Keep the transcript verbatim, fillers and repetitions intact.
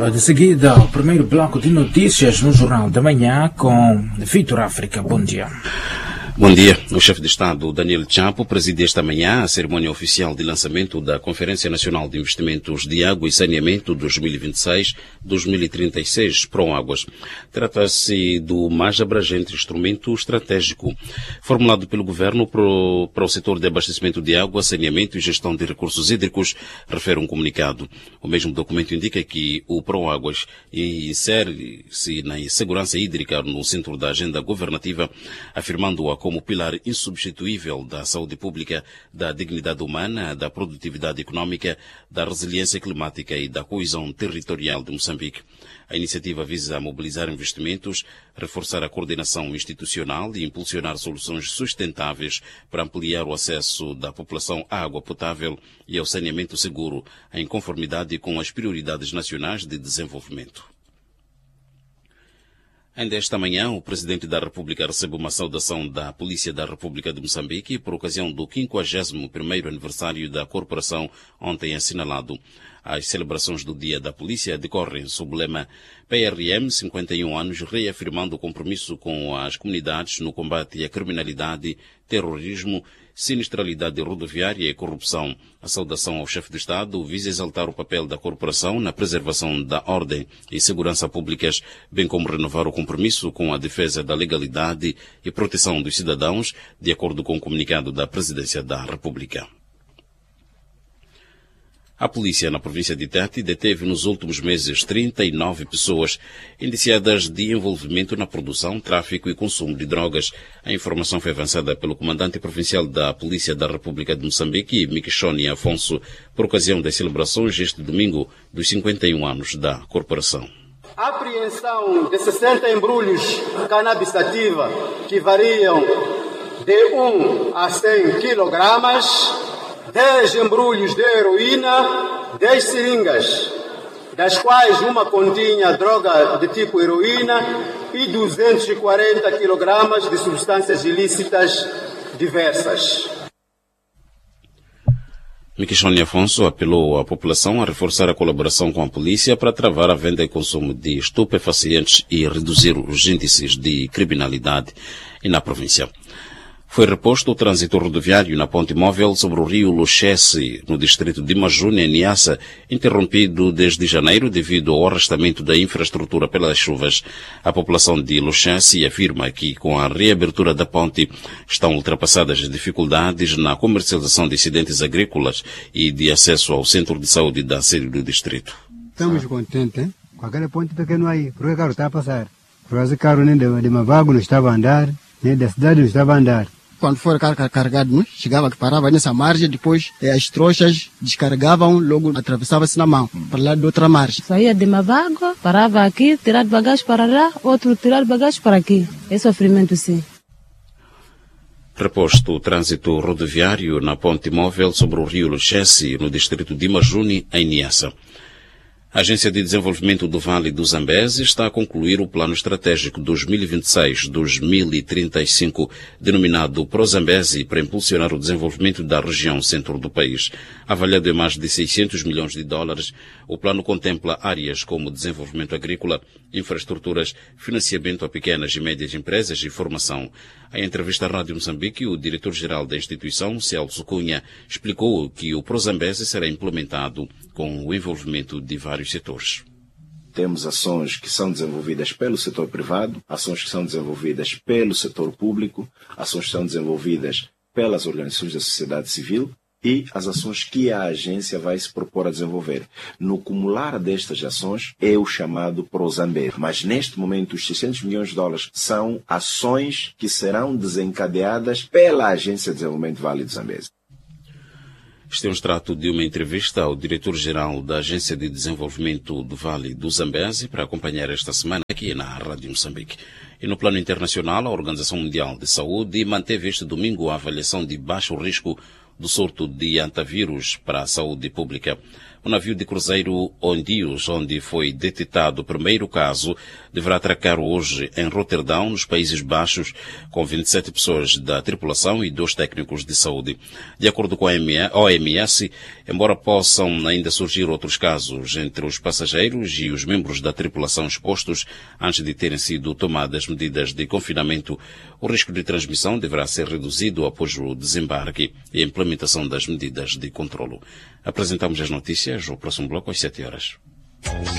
De seguida, o primeiro bloco de notícias no Jornal da Manhã com Vitor África. Bom dia. Bom dia. O chefe de Estado, Daniel Chapo, preside esta manhã a cerimônia oficial de lançamento da Conferência Nacional de Investimentos de Água e Saneamento dois mil e vinte e seis a dois mil e trinta e seis, Proáguas. Trata-se do mais abrangente instrumento estratégico formulado pelo Governo para o, para o setor de abastecimento de água, saneamento e gestão de recursos hídricos, refere um comunicado. O mesmo documento indica que o Proáguas insere-se na segurança hídrica no centro da agenda governativa, afirmando-a como pilar insubstituível da saúde pública, da dignidade humana, da produtividade econômica, da resiliência climática e da coesão territorial de Moçambique. A iniciativa visa mobilizar investimentos, reforçar a coordenação institucional e impulsionar soluções sustentáveis para ampliar o acesso da população à água potável e ao saneamento seguro, em conformidade com as prioridades nacionais de desenvolvimento. Ainda esta manhã, o Presidente da República recebe uma saudação da Polícia da República de Moçambique por ocasião do quinquagésimo primeiro aniversário da corporação, ontem assinalado. As celebrações do Dia da Polícia decorrem sob o lema P R M cinquenta e um anos, reafirmando o compromisso com as comunidades no combate à criminalidade, terrorismo, sinistralidade rodoviária e corrupção. A saudação ao chefe de Estado visa exaltar o papel da corporação na preservação da ordem e segurança públicas, bem como renovar o compromisso com a defesa da legalidade e proteção dos cidadãos, de acordo com o comunicado da Presidência da República. A polícia na província de Tete deteve nos últimos meses trinta e nove pessoas indiciadas de envolvimento na produção, tráfico e consumo de drogas. A informação foi avançada pelo comandante provincial da Polícia da República de Moçambique, Mikishoni Afonso, por ocasião das celebrações este domingo dos cinquenta e um anos da corporação. A apreensão de sessenta embrulhos de cannabis sativa que variam de um a cem quilogramas, dez embrulhos de heroína, dez seringas, das quais uma continha droga de tipo heroína e duzentos e quarenta quilogramas de substâncias ilícitas diversas. Mikishoni Afonso apelou à população a reforçar a colaboração com a polícia para travar a venda e consumo de estupefacientes e reduzir os índices de criminalidade na província. Foi reposto o trânsito rodoviário na ponte móvel sobre o rio Luchesse, no distrito de Majune, em Niassa, interrompido desde janeiro devido ao arrastamento da infraestrutura pelas chuvas. A população de Luchesse afirma que, com a reabertura da ponte, estão ultrapassadas as dificuldades na comercialização de excedentes agrícolas e de acesso ao centro de saúde da sede do distrito. Estamos contentes, hein? Com aquela ponte pequena aí, porque o carro está a passar. Por causa do carro nem de, de Mavago não estava a andar, nem da cidade não estava a andar. Quando for car carregado, né? Chegava que parava nessa margem, depois eh, as trouxas descarregavam, logo atravessava-se na mão, para lá de outra margem. Saía de Mavago, parava aqui, tirar de bagagem para lá, outro tirar de bagagem para aqui. É sofrimento, sim. Reposto o trânsito rodoviário na ponte móvel sobre o rio Luchesse, no distrito de Majune, em Niassa. A Agência de Desenvolvimento do Vale do Zambeze está a concluir o Plano Estratégico dois mil e vinte e seis a dois mil e trinta e cinco, denominado Pro-Zambeze, para impulsionar o desenvolvimento da região centro do país. Avaliado em mais de seiscentos milhões de dólares, o plano contempla áreas como desenvolvimento agrícola, infraestruturas, financiamento a pequenas e médias empresas e formação. Em entrevista à Rádio Moçambique, o diretor-geral da instituição, Celso Cunha, explicou que o Pro-Zambeze será implementado com o envolvimento de vários setores. Temos ações que são desenvolvidas pelo setor privado, ações que são desenvolvidas pelo setor público, ações que são desenvolvidas pelas organizações da sociedade civil e as ações que a agência vai se propor a desenvolver. No cumular destas ações é o chamado Pro-Zambeze. Mas neste momento os seiscentos milhões de dólares são ações que serão desencadeadas pela Agência de Desenvolvimento do Vale do Zambeze. Este é um extrato de uma entrevista ao diretor-geral da Agência de Desenvolvimento do Vale do Zambeze para acompanhar esta semana aqui na Rádio Moçambique. E no plano internacional, a Organização Mundial de Saúde manteve este domingo a avaliação de baixo risco do surto de antavírus para a saúde pública. O navio de cruzeiro Ondios, onde foi detectado o primeiro caso, deverá atracar hoje em Roterdão, nos Países Baixos, com vinte e sete pessoas da tripulação e dois técnicos de saúde. De acordo com a O M S, embora possam ainda surgir outros casos entre os passageiros e os membros da tripulação expostos antes de terem sido tomadas medidas de confinamento, o risco de transmissão deverá ser reduzido após o desembarque e a implementação das medidas de controlo. Apresentamos as notícias no próximo bloco às sete horas.